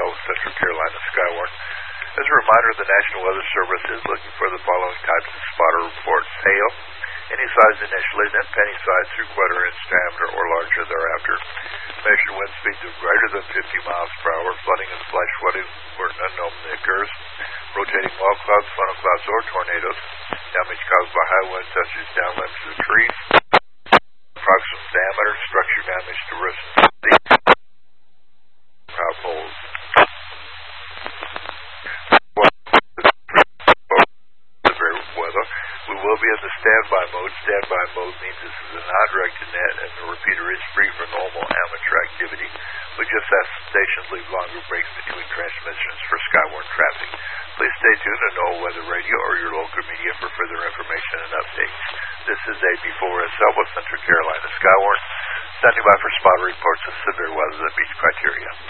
South Central Carolina Skywarn. As a reminder, the National Weather Service is looking for the following types of spotter reports: hail, any size initially, then penny size 3/4 inch diameter or larger thereafter. Measured wind speeds of greater than 50 miles per hour, flooding and flash flooding where none normally occurs, rotating wall clouds, funnel clouds, or tornadoes, damage caused by high winds such as down limbs of trees, approximate diameter, structure damage to roofs and power poles. Weather. We will be in the standby mode. Standby mode means this is a non-directed net and the repeater is free for normal amateur activity. We just ask stations leave longer breaks between transmissions for Skywarn traffic. Please stay tuned to NOAA Weather Radio or your local media for further information and updates. This is AB4SL with Central Carolina Skywarn, standing by for spot reports of severe weather that meets criteria.